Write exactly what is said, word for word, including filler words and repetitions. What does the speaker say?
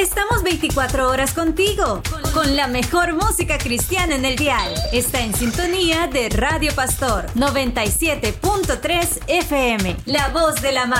Estamos veinticuatro horas contigo, con la mejor música cristiana en el dial. Está en sintonía de Radio Pastor noventa y siete punto tres F M, la voz de la mar.